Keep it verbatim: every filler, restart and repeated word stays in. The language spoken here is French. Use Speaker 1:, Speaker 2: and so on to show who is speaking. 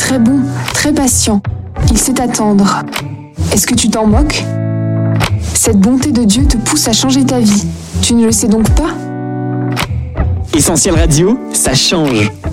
Speaker 1: très bon, très patient. Il sait attendre. Est-ce que tu t'en moques ? Cette bonté de Dieu te pousse à changer ta vie. Tu ne le sais donc pas ?
Speaker 2: Essentiel Radio, ça change.